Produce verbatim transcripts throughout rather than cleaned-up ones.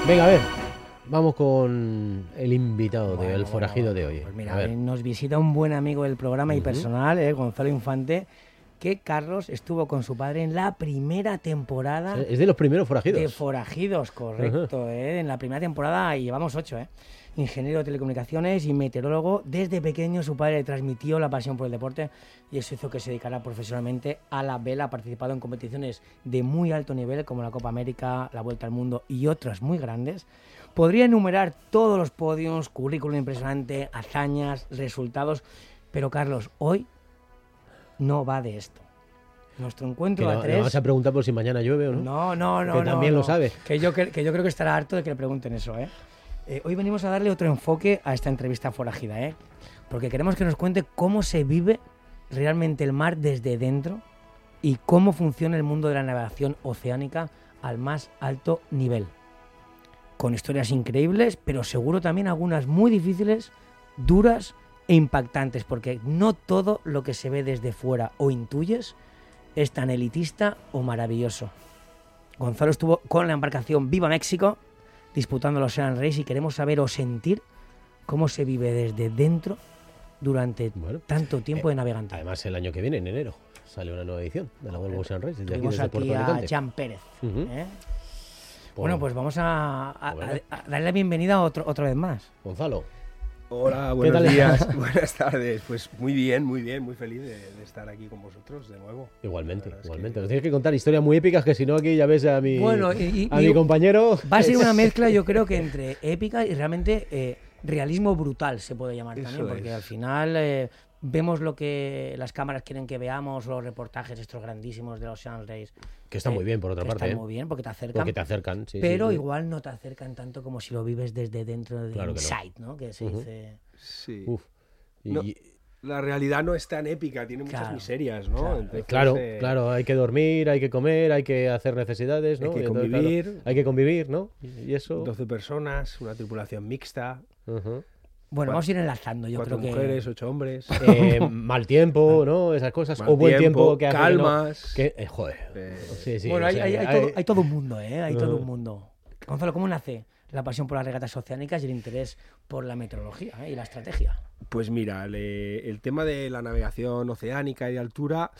Venga, a ver, vamos con el invitado Bueno, del bueno, forajido de hoy. Pues A mira, ver. nos visita un buen amigo del programa y Ujú. personal, eh, Gonzalo Infante, que Carlos estuvo con su padre en la primera temporada Es de los primeros forajidos. de Forajidos, correcto, eh, en la primera temporada, y llevamos ocho, eh. Ingeniero de telecomunicaciones y meteorólogo. Desde pequeño su padre le transmitió la pasión por el deporte y eso hizo que se dedicara profesionalmente a la vela. Ha participado en competiciones de muy alto nivel como la Copa América, la Vuelta al Mundo y otras muy grandes. Podría enumerar todos los podios, currículum impresionante, hazañas, resultados, pero Carlos, hoy no va de esto. Nuestro Que encuentro no- a le tres... vamos a preguntar por si mañana llueve o no. No, no, no. Que no, también no. lo sabe. Que yo, cre- que yo creo que estará harto de que le pregunten eso, ¿eh? Eh, hoy venimos a darle otro enfoque a esta entrevista forajida, ¿eh? Porque queremos que nos cuente cómo se vive realmente el mar desde dentro y cómo funciona el mundo de la navegación oceánica al más alto nivel. Con historias increíbles, pero seguro también algunas muy difíciles, duras e impactantes, porque no todo lo que se ve desde fuera o intuyes es tan elitista o maravilloso. Gonzalo estuvo con la embarcación Viva México disputando el Ocean Race y queremos saber o sentir cómo se vive desde dentro durante Bueno, tanto tiempo eh, de navegante. Además, el año que viene, en enero, sale una nueva edición de la Volvo Ocean Race. Desde aquí, Tuvimos desde aquí Puerto a Alicante. Jan Pérez. Ujú. ¿eh? Pues, Bueno, pues vamos a, a- Bueno. a- a darle la bienvenida otro, otra vez más. Gonzalo, Hola, buenos tal días, estás? buenas tardes. Pues muy bien, muy bien, muy feliz de, de estar aquí con vosotros de nuevo. igualmente, La verdad es igualmente. que- Nos tienes que contar historias muy épicas, que si no aquí ya ves a mi, Bueno, y- y- a y- mi compañero. Va a ser una mezcla, yo creo que entre épica y realmente eh, realismo brutal, se puede llamar Eso también, porque es. al final eh, vemos lo que las cámaras quieren que veamos, los reportajes estos grandísimos de los Ocean Race. Que está eh, muy bien, por otra que parte. Están ¿eh? muy bien porque te acercan, Porque te acercan, sí, pero sí, sí. igual no te acercan tanto como si lo vives desde dentro de Claro que no. inside, ¿no? Que se Ujú. dice... Sí. Uf. Y- No, y- La realidad no es tan épica, tiene muchas Claro, miserias, ¿no? claro. Entonces, Claro, eh, claro, hay que dormir, hay que comer, hay que hacer necesidades, ¿no? Hay que Y entonces, claro, convivir. hay que convivir, ¿no? Y eso. doce personas, una tripulación mixta, Ujú. Bueno, Cuatro- vamos a ir enlazando, yo cuatro creo que... mujeres, ocho hombres. Eh, mal tiempo, ¿no? Esas cosas. Mal o buen tiempo, tiempo, que hace calmas. Que, no- que- eh, joder. Eh, Sí, sí, bueno, o hay, sea, hay- hay hay- todo, hay todo un mundo, ¿eh? Hay todo Ujú. un mundo. Gonzalo, ¿cómo nace la pasión por las regatas oceánicas y el interés por la meteorología eh, y la estrategia? Pues mira, le- el tema de la navegación oceánica y de altura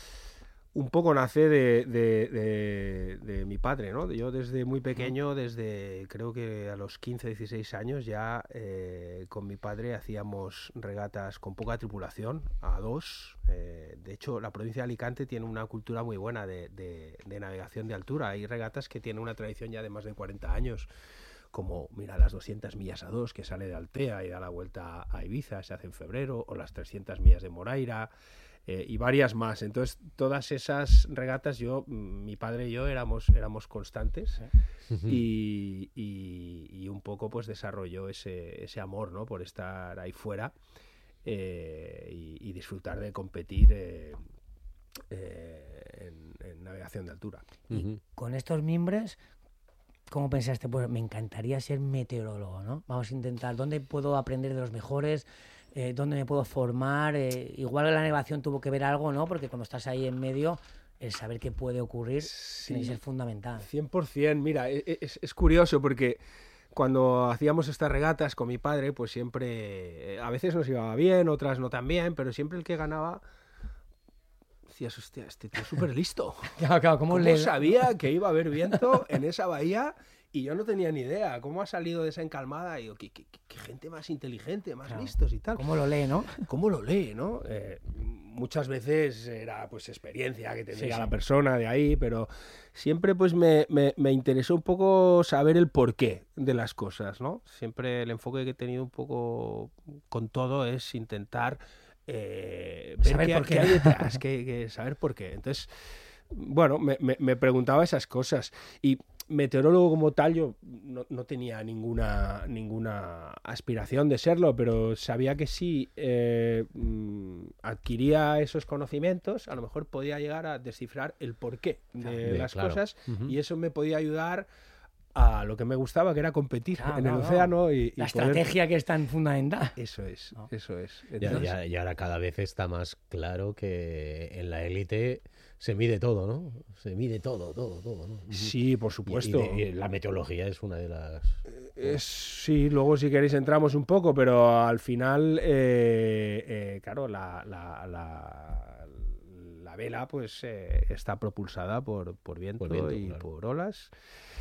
un poco nace de, de- de- de mi padre, ¿no? Yo desde muy pequeño, desde creo que a los quince, dieciséis años ya eh, con mi padre hacíamos regatas con poca tripulación, a dos. Eh, de hecho, la provincia de Alicante tiene una cultura muy buena de, de- de navegación de altura. Hay regatas que tienen una tradición ya de más de cuarenta años. Como, mira, las doscientas millas a dos que sale de Altea y da la vuelta a Ibiza, se hace en febrero, o las trescientas millas de Moraira, eh, y varias más. Entonces, todas esas regatas, yo, mm, mi padre y yo éramos, éramos constantes y, y- y un poco pues desarrolló ese, ese amor, ¿no? Por estar ahí fuera eh, y, y disfrutar de competir eh, eh, en, en navegación de altura. Ujú. Con estos mimbres, ¿cómo pensaste? Pues me encantaría ser meteorólogo, ¿no? Vamos a intentar, ¿dónde puedo aprender de los mejores? Eh, ¿Dónde me puedo formar? Eh, igual la navegación tuvo que ver algo, ¿no? Porque cuando estás ahí en medio, el saber qué puede ocurrir tiene que ser fundamental. cien por ciento, mira, e- e- es, es curioso porque cuando hacíamos estas regatas con mi padre, pues siempre, eh, a veces nos iba bien, otras no tan bien, pero siempre el que ganaba, decías, hostia, este tío es súper listo. Claro, claro, ¿cómo, ¿Cómo le... sabía que iba a haber viento en esa bahía? Y yo no tenía ni idea. ¿Cómo ha salido de esa encalmada? Y digo, qué, qué- qué gente más inteligente, más Claro. listos y tal. ¿Cómo lo lee, no? ¿Cómo lo lee, no? Eh, muchas veces era pues experiencia que tendría Sí, sí. la persona de ahí, pero siempre pues me, me- me interesó un poco saber el porqué de las cosas, ¿no? Siempre el enfoque que he tenido un poco con todo es intentar eh, ver Saber qué, por qué qué. hay detrás, que, que saber por qué. Entonces, bueno, me, me- me preguntaba esas cosas y meteorólogo como tal yo no, no tenía ninguna ninguna aspiración de serlo, pero sabía que si eh, mm, adquiría esos conocimientos, a lo mejor podía llegar a descifrar el porqué de Bien, las claro. cosas Ujú. y eso me podía ayudar a lo que me gustaba, que era competir Claro, en no, el no. océano y, y La poder- estrategia que es tan fundamental. Eso es, No. eso es. Ya- Entonces, ya- y ahora cada vez está más claro que en la élite se mide todo, ¿no? Se mide todo, todo, todo, ¿no? Sí, por supuesto. Y, y, de, y la meteorología es una de las... Es, sí, luego si queréis entramos un poco, pero al final, eh, eh, claro, la, la, la, la vela pues eh, está propulsada por, por, viento, por viento y claro. por olas.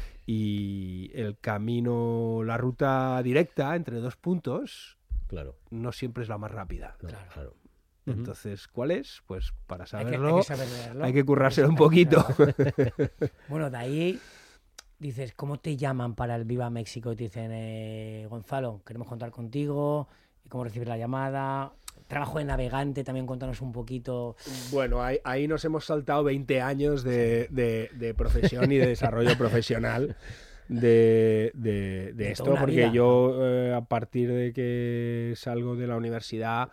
Y el camino, la ruta directa entre dos puntos, claro, no siempre es la más rápida. No, claro. claro. Entonces, ¿cuál es? Pues para saberlo hay que, hay que, saberlo. Hay que currárselo un poquito. Bueno, de ahí dices, ¿cómo te llaman para el Viva México? Y te dicen, eh, Gonzalo, queremos contar contigo, ¿cómo recibir la llamada? Trabajo de navegante, también cuéntanos un poquito. Bueno, ahí, ahí nos hemos saltado veinte años de, de, de profesión y de desarrollo profesional de, de, de, de esto, porque vida, yo ¿no? eh, a partir de que salgo de la universidad,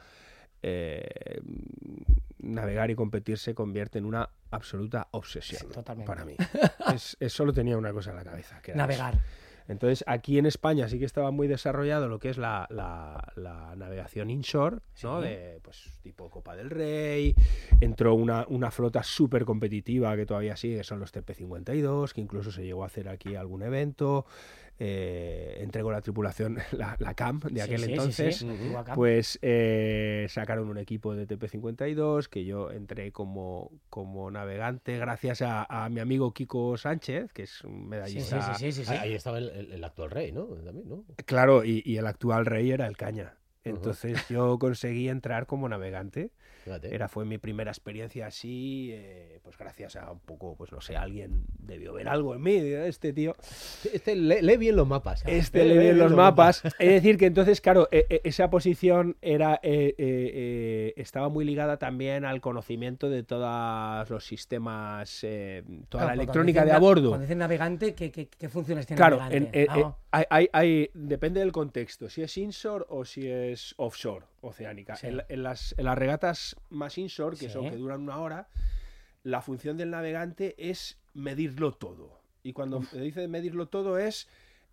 eh, navegar y competir se convierte en una absoluta obsesión, sí, totalmente, para mí. Es, es, solo tenía una cosa en la cabeza, que era navegar. Eso. Entonces, aquí en España sí que estaba muy desarrollado lo que es la, la, la navegación inshore, ¿no? Sí. De, pues, tipo Copa del Rey. Entró una, una flota súper competitiva que todavía sigue, son los T P cincuenta y dos, que incluso se llegó a hacer aquí algún evento. Eh, entregó la tripulación, la, la C A M de aquel sí, sí, entonces, sí, sí. pues eh, sacaron un equipo de T P cincuenta y dos, que yo entré como, como navegante gracias a, a mi amigo Kiko Sánchez, que es un medallista. Sí, sí, sí, sí, sí. Ahí estaba el, el, el actual rey, ¿no? También, ¿no? Claro, y, y el actual rey era el Caña. Entonces uh-huh. yo conseguí entrar como navegante. Fíjate. Era, fue mi primera experiencia así, eh, pues gracias a un poco, pues no sé, alguien debió ver algo en mí, este tío. Este lee, lee bien los mapas. Este lee, lee bien los, los mapas. mapas. Es decir, que entonces, claro, eh, eh, esa posición era eh, eh, eh, estaba muy ligada también al conocimiento de todos los sistemas, eh, toda claro, la electrónica de a bordo. Cuando dicen navegante, ¿qué, qué, qué funciones tiene claro, navegante? En, eh, ah. eh, hay, hay, hay, depende del contexto, si es inshore o si es offshore, oceánica. Sí. En, en, las, en las regatas más inshore, que sí. son que duran una hora, la función del navegante es medirlo todo. Y cuando Uf. dice medirlo todo es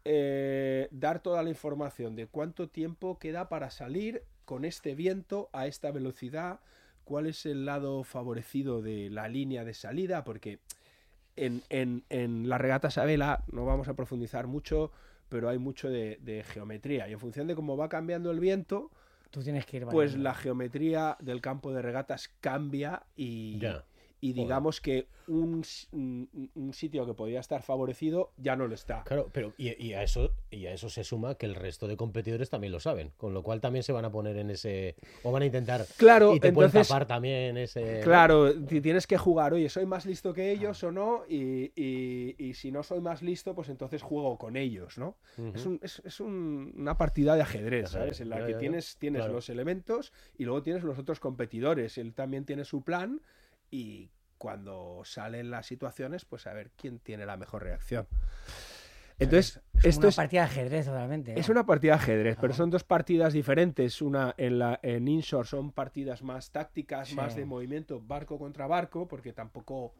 eh, dar toda la información de cuánto tiempo queda para salir con este viento a esta velocidad, cuál es el lado favorecido de la línea de salida, porque en, en, en las regatas a vela no vamos a profundizar mucho, pero hay mucho de, de geometría. Y en función de cómo va cambiando el viento, tú tienes que ir pues variando. La geometría del campo de regatas cambia y, ya. y digamos que un, un, un sitio que podía estar favorecido ya no lo está. Claro, pero y, y, a eso, y a eso se suma que el resto de competidores también lo saben, con lo cual también se van a poner en ese... o van a intentar... Claro, y te entonces, pueden tapar también ese... Claro, tienes que jugar, oye, ¿soy más listo que ellos ah. o no? Y, y, y si no soy más listo, pues entonces juego con ellos, ¿no? Uh-huh. Es, un, es, es un, una partida de ajedrez, ¿sabes? En la ya, que ya, tienes, tienes claro. los elementos y luego tienes los otros competidores. Él también tiene su plan y... cuando salen las situaciones, pues a ver quién tiene la mejor reacción. Entonces, es esto una es partida de ajedrez totalmente. ¿eh? Es una partida de ajedrez, pero son dos partidas diferentes. Una en la en inshore son partidas más tácticas, sí. más de movimiento barco contra barco, porque tampoco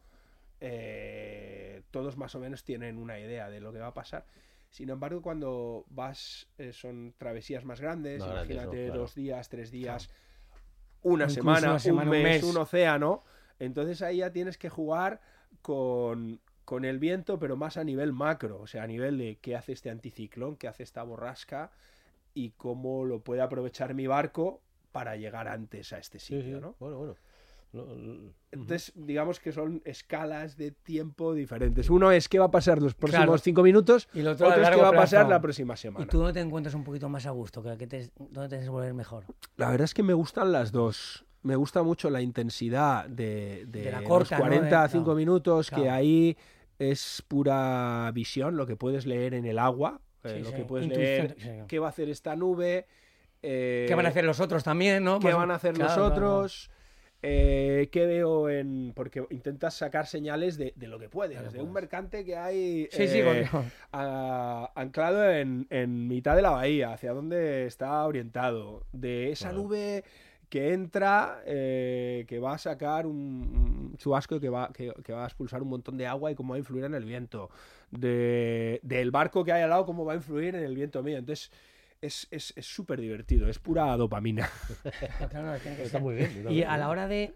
eh, todos más o menos tienen una idea de lo que va a pasar. Sin embargo, cuando vas, eh, son travesías más grandes, no, imagínate no, claro. dos días, tres días, claro. una, semana, una semana, un mes, un, mes. un océano. Entonces ahí ya tienes que jugar con, con el viento, pero más a nivel macro, o sea, a nivel de qué hace este anticiclón, qué hace esta borrasca y cómo lo puede aprovechar mi barco para llegar antes a este sitio, sí, sí. ¿no? Bueno, bueno. No, no. Entonces, digamos que son escalas de tiempo diferentes. Uno es qué va a pasar los próximos claro. cinco minutos, y el otro, otro es qué va plazo. a pasar la próxima semana. ¿Y tú dónde te encuentras un poquito más a gusto? ¿Dónde te, dónde te desenvolver mejor? La verdad es que me gustan las dos. Me gusta mucho la intensidad de, de, de la corta, los cuarenta a cinco ¿no? minutos, claro. que ahí es pura visión, lo que puedes leer en el agua, sí, eh, lo sí. que puedes Intuición, leer, sí. qué va a hacer esta nube, eh, qué van a hacer los otros también, ¿no? qué Más... van a hacer claro, los otros, claro. Eh, qué veo en... porque intentas sacar señales de, de lo que puedes, claro, de un mercante que hay sí, eh, sí, a, anclado en, en mitad de la bahía, hacia dónde está orientado, de esa claro. nube... que entra, eh, que va a sacar un, un chubasco que va, que, que va a expulsar un montón de agua y cómo va a influir en el viento. De, del barco que hay al lado, cómo va a influir en el viento mío. Entonces, es es es súper divertido, es pura dopamina. Claro, está muy bien. Y a la hora de...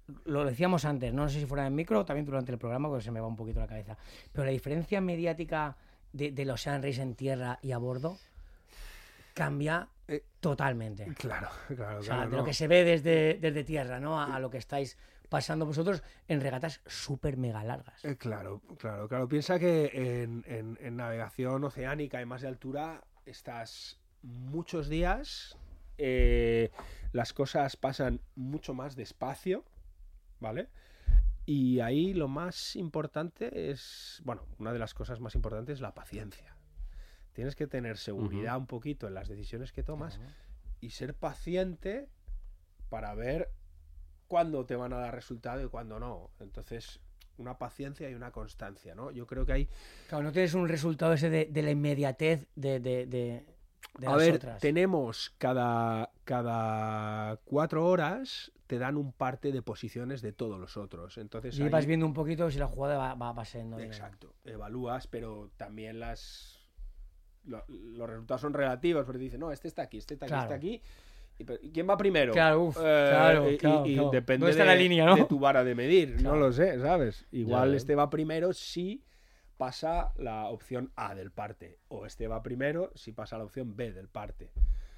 lo decíamos antes, no sé si fuera en micro o también durante el programa, porque se me va un poquito la cabeza, pero la diferencia mediática de, del Ocean Race en tierra y a bordo cambia Eh, totalmente. Claro, claro, O sea, claro. de no. lo que se ve desde, desde tierra, ¿no? A, a lo que estáis pasando vosotros en regatas súper mega largas. Eh, claro, claro, claro. Piensa que en, en- en navegación oceánica y más de altura estás muchos días, eh, las cosas pasan mucho más despacio, ¿vale? Y ahí lo más importante es, bueno, una de las cosas más importantes es la paciencia. Tienes que tener seguridad un poquito en las decisiones que tomas y ser paciente para ver cuándo te van a dar resultado y cuándo no. Entonces, una paciencia y una constancia, ¿no? Yo creo que hay... Claro, no tienes un resultado ese de, de la inmediatez de, de, de, de A las ver, otras. tenemos cada, cada cuatro horas te dan un parte de posiciones de todos los otros. Entonces Y ahí- vas viendo un poquito si la jugada va, va, va siendo... Exacto, evalúas, pero también las lo- los resultados son relativos, porque dicen, no, este está aquí, este está aquí, Claro. este aquí. ¿Y pero- ¿y quién va primero? Claro, uf, Eh, claro, y, claro, y claro. depende ¿Dónde está de, la línea, no? de tu vara de medir, Claro. no lo sé, ¿sabes? Igual Ya, este va primero si pasa la opción A del parte, o este va primero si pasa la opción B del parte.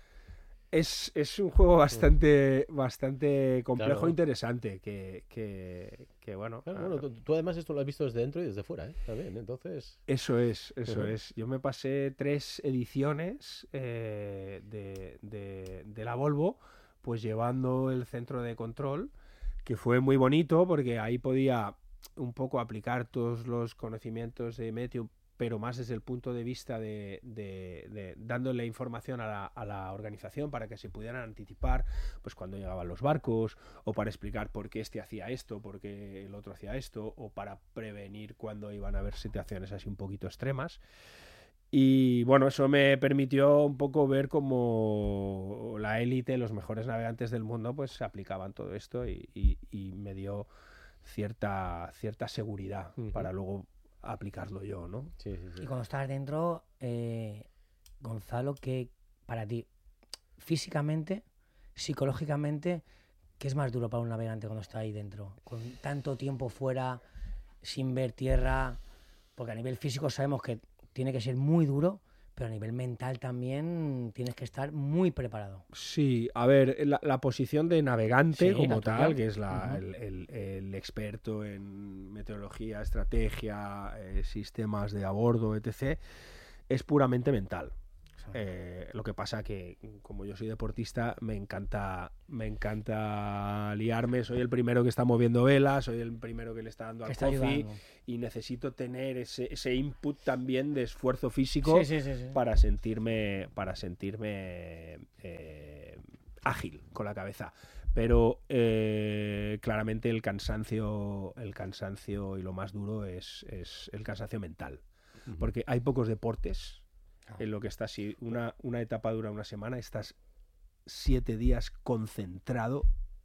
Es, es un juego bastante, bastante complejo Claro. e interesante, que, que, que bueno... Claro, ah, bueno, tú, tú además esto lo has visto desde dentro y desde fuera, ¿eh? También, entonces... Eso es, eso Ujú. es. Yo me pasé tres ediciones eh, de, de- de la Volvo, pues llevando el centro de control, que fue muy bonito porque ahí podía un poco aplicar todos los conocimientos de Meteo, pero más desde el punto de vista de, de- de dándole información a la, a la organización para que se pudieran anticipar pues cuando llegaban los barcos, o para explicar por qué este hacía esto, por qué el otro hacía esto, o para prevenir cuando iban a haber situaciones así un poquito extremas. Y bueno, eso me permitió un poco ver cómo la élite, los mejores navegantes del mundo, pues se aplicaban todo esto y, y- y me dio cierta, cierta seguridad Ujú. para luego aplicarlo yo, ¿no? Sí, sí, sí. Y cuando estás dentro, eh, Gonzalo, ¿qué para ti, físicamente, psicológicamente, qué es más duro para un navegante cuando está ahí dentro? Con tanto tiempo fuera, sin ver tierra, porque a nivel físico sabemos que tiene que ser muy duro, pero a nivel mental también tienes que estar muy preparado. Sí, a ver, la, la posición de navegante Sí, como la tal, tuya. que es la- Ujú. el, el- el experto en meteorología, estrategia, eh, sistemas de a bordo, etcétera, es puramente mental. Eh, lo que pasa que, como yo soy deportista, me encanta, me encanta liarme. Soy el primero que está moviendo velas, soy el primero que le está dando Que al está coffee, ayudando. y necesito tener ese, ese input también de esfuerzo físico Sí, sí, sí, sí. para sentirme, para sentirme eh, ágil con la cabeza. Pero eh, claramente el cansancio, el cansancio y lo más duro es, es el cansancio mental, porque hay pocos deportes en lo que estás, si una, una etapa dura una semana, estás siete días concentrado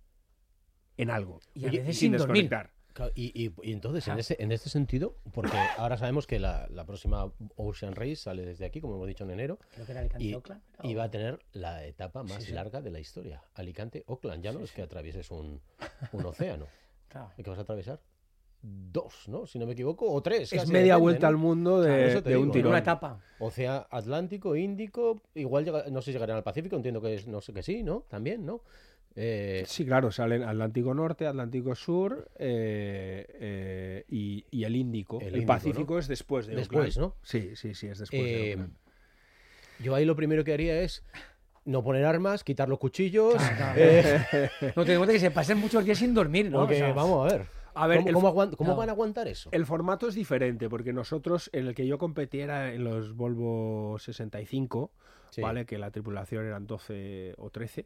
en algo. Y a Oye, veces sin sin dormir. desconectar. Claro, y, y- y entonces, en, Claro. ese, en este sentido, porque ahora sabemos que la, la próxima Ocean Race sale desde aquí, como hemos dicho, en enero, Creo que era Alicante y, Oakland, ¿no? y va a tener la etapa más Sí, sí. larga de la historia. Alicante-Oakland, ya no es que atravieses un, un océano. Claro. ¿Y que vas a atravesar? Dos, ¿no? Si no me equivoco, o tres. Es casi, media depende, vuelta ¿no? al mundo de, Claro, eso te de un digo, En tirón. una etapa. Océano Atlántico, Índico, igual llega- no sé si llegarán al Pacífico, entiendo que es, no sé que sí, ¿no? También, ¿no? Eh, Sí, claro, salen Atlántico Norte, Atlántico Sur eh, eh, y, y el Índico. El El, Índico, Pacífico es después de Después, Oakland. ¿no? Sí, sí, sí, es después de Eh, Oakland. yo ahí lo primero que haría es no poner armas, quitar los cuchillos. Claro, claro. eh, No te das cuenta que se pasen muchos días sin dormir, ¿no? porque, O sea, vamos a ver. A ver, ¿Cómo, el- cómo aguant- cómo no. van a aguantar eso? El formato es diferente, porque nosotros, en el que yo competí era en los Volvo sesenta y cinco, Sí. ¿vale? Que la tripulación eran doce o trece.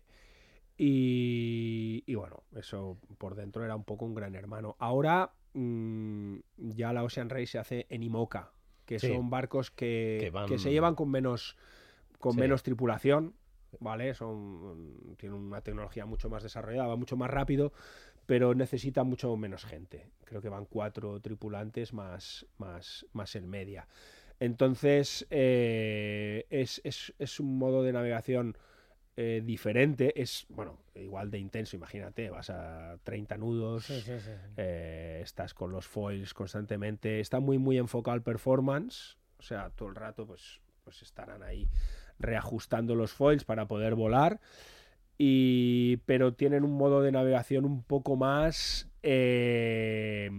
Y, y bueno, eso por dentro era un poco un gran hermano. Ahora mm, ya la Ocean Race se hace en IMOCA, que Sí. son barcos que, Que van- que se llevan con menos, con Sí. menos tripulación, ¿vale? Son, tienen una tecnología mucho más desarrollada, va mucho más rápido, pero necesita mucho menos gente. Creo que van cuatro tripulantes más, más, más el media. Entonces, eh, es, es- es un modo de navegación eh, diferente, es, bueno, igual de intenso, imagínate, vas a treinta nudos, Sí, sí, sí, sí. eh, estás con los foils constantemente, está muy, muy enfocado al performance, o sea, todo el rato pues, pues estarán ahí reajustando los foils para poder volar, y, pero tienen un modo de navegación un poco más eh,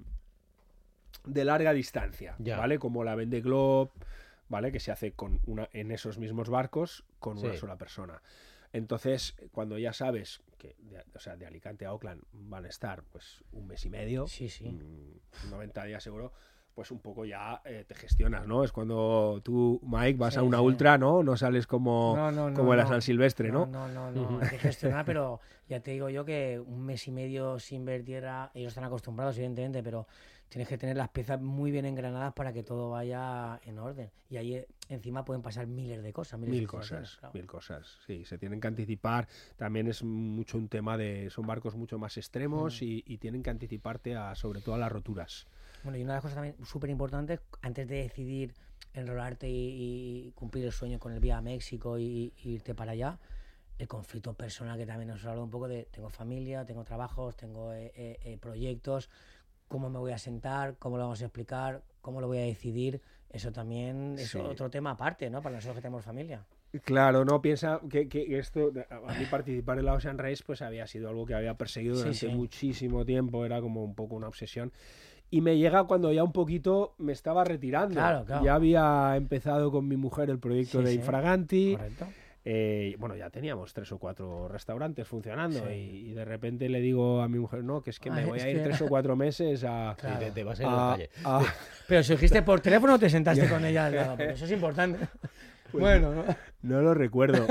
de larga distancia, Ya. ¿vale? Como la Vendée Globe, ¿vale? Que se hace con una, en esos mismos barcos con una Sí. sola persona. Entonces, cuando ya sabes que de, o sea, de Alicante a Auckland van a estar pues un mes y medio, Sí, sí. mm, noventa días seguro, pues un poco ya eh, te gestionas, ¿no? Es cuando tú, Mike, vas Sí, a una sí. ultra, ¿no? No sales como, No, no, no, como en la no. San Silvestre, ¿no? No, no, no, no, hay que gestionar, pero ya te digo yo que un mes y medio sin ver tierra, ellos están acostumbrados, evidentemente, pero tienes que tener las piezas muy bien engranadas para que todo vaya en orden. Y ahí eh, encima pueden pasar miles de cosas, miles Mil de situaciones, cosas, claro. mil cosas. Sí, se tienen que anticipar. También es mucho un tema de... Son barcos mucho más extremos Mm. y, y tienen que anticiparte a, sobre todo a las roturas. Bueno, y una de las cosas también súper importantes, antes de decidir enrolarte y, y cumplir el sueño con el Vía a México y, y irte para allá, el conflicto personal que también nos ha hablado un poco de tengo familia, tengo trabajos, tengo eh, eh, eh, proyectos, cómo me voy a sentar, cómo lo vamos a explicar, cómo lo voy a decidir, eso también es Sí. otro tema aparte, ¿no? Para nosotros que tenemos familia. Claro, no piensa que, que esto, a mí participar en la Ocean Race pues había sido algo que había perseguido Sí, durante sí. muchísimo tiempo, era como un poco una obsesión. Y me llega cuando ya un poquito me estaba retirando. Claro, claro. Ya había empezado con mi mujer el proyecto Sí, de sí. Infraganti. Correcto. Eh, bueno, ya teníamos tres o cuatro restaurantes funcionando Sí. y, y de repente le digo a mi mujer, no, que es que me Ah, voy es a ir que- tres o cuatro meses a... Claro. Y te, te vas a ir a la a- calle. a- Pero si dijiste por teléfono o te sentaste con ella al lado, porque eso es importante. Pues bueno, ¿no? no lo recuerdo,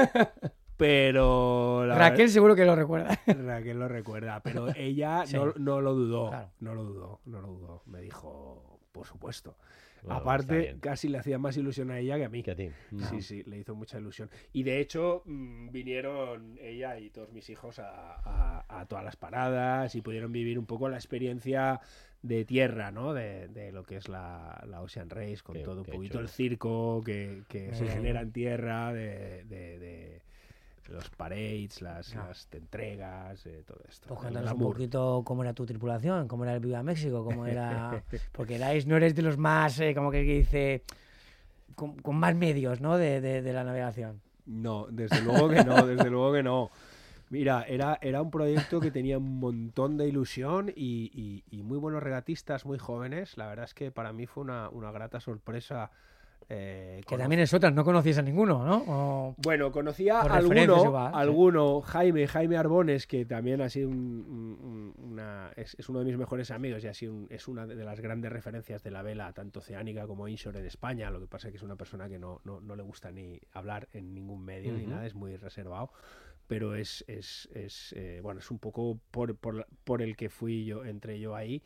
pero... la Raquel seguro que lo recuerda. Raquel lo recuerda, pero ella Sí. no, no lo dudó, Claro. no lo dudó, no lo dudó. Me dijo, por supuesto. Bueno, está Aparte, bien. casi le hacía más ilusión a ella que a mí. Que a ti. Sí, sí, le hizo mucha ilusión. Y de hecho, mm, vinieron ella y todos mis hijos a, a- a todas las paradas y pudieron vivir un poco la experiencia de tierra, ¿no? De, de lo que es la, la Ocean Race, con Qué- todo un qué poquito chulo. el circo que, que se Muy genera bien. en tierra, de, de- de los parades, las, Ah. las entregas, eh, todo esto. Pues El cuéntanos un glamour. poquito cómo era tu tripulación, cómo era el Viva México, cómo era... Porque erais, no eres de los más, eh, como que dice, con, con más medios, ¿no? De, de, de la navegación. No, desde luego que no, desde luego que no. Mira, era, era un proyecto que tenía un montón de ilusión y, y- y muy buenos regatistas, muy jóvenes. La verdad es que para mí fue una, una grata sorpresa. eh, Que cono- también es otra, no conocías a ninguno, ¿no? O- Bueno, conocía Por a referencias alguno, igual, sí. alguno, Jaime, Jaime Arbones, que también ha sido un- un- un- una, es, es uno de mis mejores amigos y ha sido un- es una de las grandes referencias de la vela, tanto oceánica como inshore en España. Lo que pasa es que es una persona que no, no, no le gusta ni hablar en ningún medio ni Ujú. nada, es muy reservado. Pero es, es, es eh, bueno, es un poco por, por, la- por el que fui yo, entré yo ahí.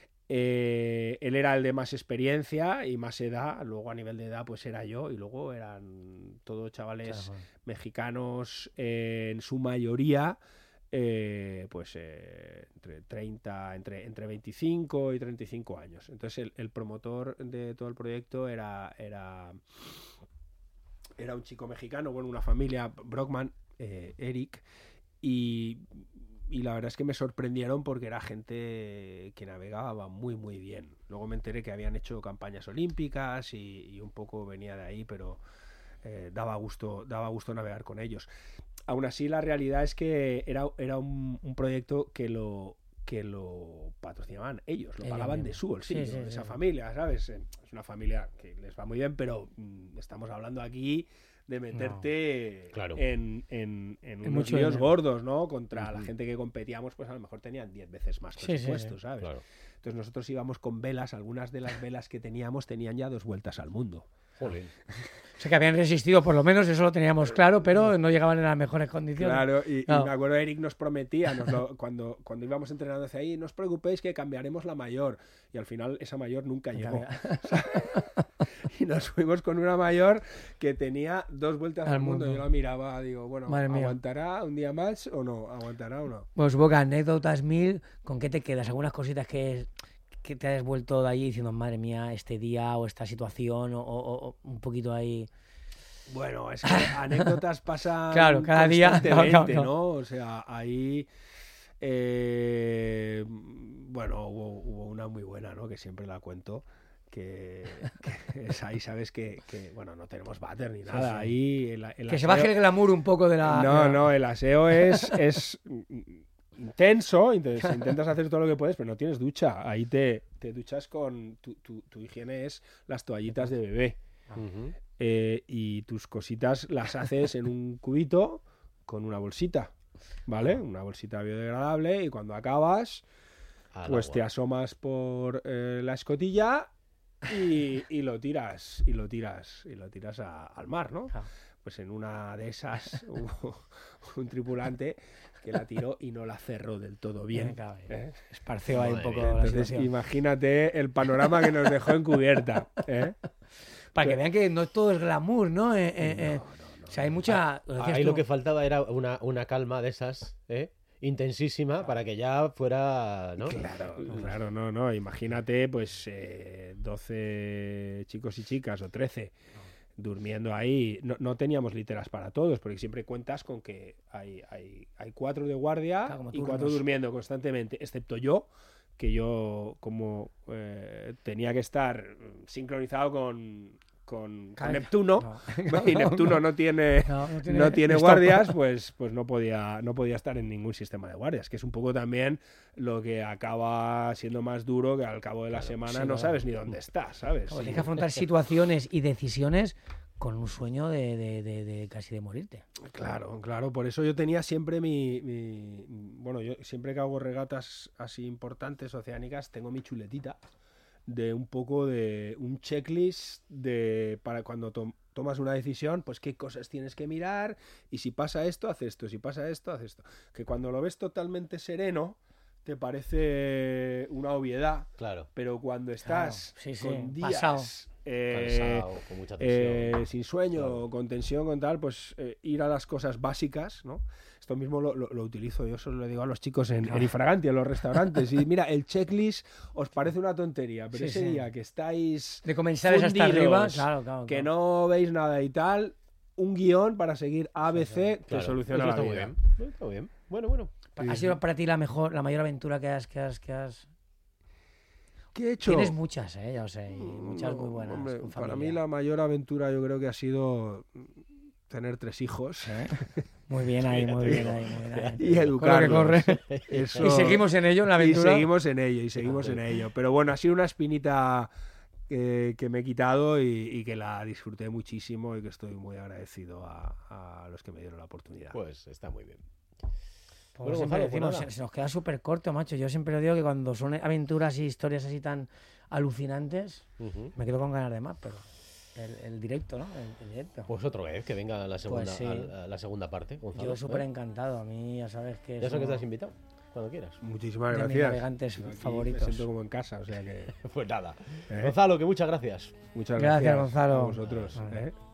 Eh, él era el de más experiencia y más edad, luego a nivel de edad pues era yo y luego eran todos chavales Claro, mexicanos eh, en su mayoría, eh, pues eh, entre treinta, entre, entre veinticinco y treinta y cinco años. Entonces el, el promotor de todo el proyecto era, era, era un chico mexicano, bueno, una familia, Brockman, eh, Eric, y, y la verdad es que me sorprendieron porque era gente que navegaba muy muy bien. Luego me enteré que habían hecho campañas olímpicas y, y un poco venía de ahí, pero eh, daba gusto, daba gusto navegar con ellos. Aún así, la realidad es que era, era un, un proyecto que lo que lo patrocinaban ellos, lo Ellos pagaban de mismos. su bolsillo, Sí, sí, de esa sí. familia, ¿sabes? Eh, Es una familia que les va muy bien, pero mm, estamos hablando aquí de meterte Claro. en, en, en En unos mucho líos dinero. gordos, ¿no? Contra la Ujú. gente que competíamos, pues a lo mejor tenían diez veces más Sí, sí, presupuesto, sí. ¿sabes? Claro. Entonces nosotros íbamos con velas, algunas de las velas que teníamos tenían ya dos vueltas al mundo. Jolín. O sea que habían resistido, por lo menos, eso lo teníamos claro, pero no llegaban en las mejores condiciones. Claro, y, y Claro. me acuerdo Eric nos prometía, nos lo- cuando, cuando íbamos entrenando hacia ahí, no os preocupéis que cambiaremos la mayor. Y al final esa mayor nunca llegó. Y nos fuimos con una mayor que tenía dos vueltas al, Al mundo. mundo. Yo la miraba, digo, bueno, Madre mía. ¿aguantará un día más o no? ¿Aguantará o no? Pues Boca, anécdotas mil, ¿con qué te quedas? ¿Algunas cositas que, que te has vuelto de allí diciendo, madre mía, este día o esta situación o, o- o un poquito ahí? Bueno, es que anécdotas pasan Claro, cada día. constantemente, No, no, no. ¿no? O sea, ahí... eh, bueno, hubo, hubo una muy buena, ¿no? Que siempre la cuento. Que, que es ahí, sabes que, que, bueno, no tenemos váter ni nada. sí. Ahí el, el Que se aseo- baje el glamour un poco de la... No, de la- no, el aseo es, es intenso, intentas, intentas hacer todo lo que puedes, pero no tienes ducha. Ahí te, te duchas con... Tu, tu, tu higiene es las toallitas de bebé. Ujú. Eh, y tus cositas las haces en un cubito con una bolsita, ¿vale? Una bolsita biodegradable, y cuando acabas, Al pues agua. te asomas por eh, la escotilla y, y lo tiras, y lo tiras, y lo tiras a- al mar, ¿no? Claro. Pues en una de esas hubo un tripulante que la tiró y no la cerró del todo bien. Claro, ¿eh? Esparció ahí un Madre poco mía. la Entonces situación. imagínate el panorama que nos dejó encubierta, ¿eh? Para que vean que no todo es glamour, ¿no? Eh, eh, eh, No, no, no. O sea, hay mucha... lo decías Ahí tú. lo que faltaba era una, una calma de esas, ¿eh? Intensísima, para que ya fuera, ¿no? Claro, claro, no, no. Imagínate, pues, eh, doce chicos y chicas o trece durmiendo ahí. No, no teníamos literas para todos, porque siempre cuentas con que hay, hay, hay cuatro de guardia Claro, como y cuatro turnos. durmiendo constantemente, excepto yo, que yo como eh, tenía que estar sincronizado con, con, con Claro. Neptuno, No. y Neptuno no tiene... No, no tiene, no tiene stop. guardias, pues, pues no podía, no podía estar en ningún sistema de guardias, que es un poco también lo que acaba siendo más duro, que al cabo de la Claro, semana sí, no claro. sabes ni dónde estás, ¿sabes? Claro, Sí. tienes que afrontar situaciones y decisiones con un sueño de, de- de- de casi de morirte. Claro, claro, por eso yo tenía siempre mi, mi- bueno, yo siempre que hago regatas así importantes oceánicas, tengo mi chuletita de un poco de un checklist de para cuando to- tomas una decisión, pues qué cosas tienes que mirar, y si pasa esto, haz esto, si pasa esto, haz esto. Que cuando lo ves totalmente sereno, te parece una obviedad, Claro. pero cuando estás Claro, sí, sí, con días pasado. eh, Cansado, con mucha tensión. eh, sin sueño, Claro. con tensión, con tal, pues eh, ir a las cosas básicas, ¿no? Esto mismo lo, lo- lo utilizo, yo se lo digo a los chicos en, en Infraganti, en los restaurantes. Y mira, el checklist os parece una tontería, pero Sí, ese sí. día que estáis De comensales hasta fundidos, arriba, claro, claro. que claro. no veis nada y tal, un guión para seguir A B C te Claro, soluciona eso la está muy vida. bien. Está muy bien. Bueno, bueno. ¿Ha sido para ti la mejor, la mayor aventura que has, que has, que has... ¿Qué he hecho? Tienes muchas, eh, ya lo sé, y muchas No, muy buenas. hombre, con para familia. mí la mayor aventura yo creo que ha sido tener tres hijos. ¿Eh? Muy bien ahí, muy bien ahí, muy bien ahí. Y Con lo que educarlos. corre. Eso- Y seguimos en ello, en la aventura. Y seguimos en ello, y seguimos en Joder. ello. Pero bueno, ha sido una espinita que, que me he quitado y, y que la disfruté muchísimo, y que estoy muy agradecido a, a los que me dieron la oportunidad. Pues está muy bien. Pues Bueno, siempre Gonzalo, pues decimos, nada. se, se nos queda súper corto, macho. Yo siempre lo digo que cuando son aventuras y historias así tan alucinantes, Ujú. me quedo con ganas de más, pero el, el directo, ¿no? El, el directo. Pues otra vez, que venga la segunda, sí. al- a la segunda parte, Gonzalo. Yo súper ¿eh? encantado. A mí ya sabes que Ya es sé que uno estás invitado, cuando quieras. Muchísimas de mis gracias. navegantes Aquí favoritos. Me siento como en casa, o sea que... Pues nada. ¿eh? Gonzalo, que muchas gracias. Muchas Gracias, gracias, Gonzalo. a vosotros. Vale. ¿eh?